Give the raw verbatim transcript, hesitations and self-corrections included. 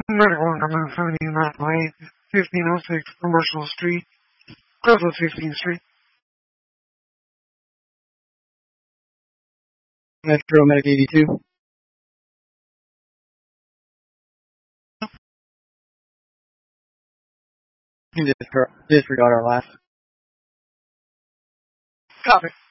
Medical Income seventeen Northway, fifteen oh six Commercial Street, close to fifteenth Street. Metro Medic eighty-two. You can disregard our last. Copy.